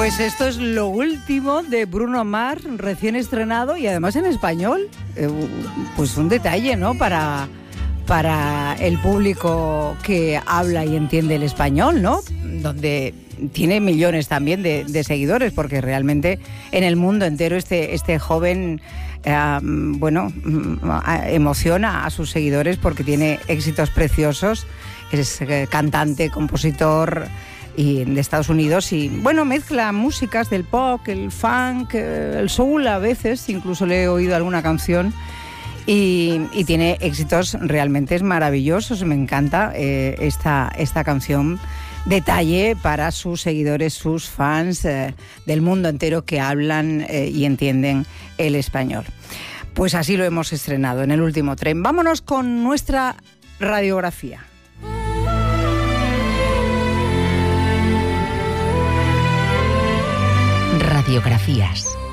Pues esto es lo último de Bruno Mars, recién estrenado y además en español. Pues un detalle, ¿no? Para el público que habla y entiende el español, ¿no? Donde tiene millones también de seguidores, porque realmente en el mundo entero este joven, emociona a sus seguidores porque tiene éxitos preciosos. Es cantante, compositor y de Estados Unidos y mezcla músicas del pop, el funk, el soul a veces, incluso le he oído alguna canción y tiene éxitos realmente maravillosos. Me encanta esta canción, detalle para sus seguidores, sus fans del mundo entero que hablan y entienden el español. Pues así lo hemos estrenado en el último tren. Vámonos con nuestra radiografía. Radiografías.